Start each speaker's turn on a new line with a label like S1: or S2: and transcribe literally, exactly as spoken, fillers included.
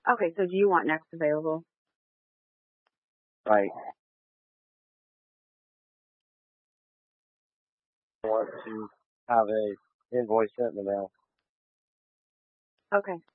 S1: Okay, so do you want next available?
S2: Right. I want to have a invoice sent in the mail.
S1: Okay.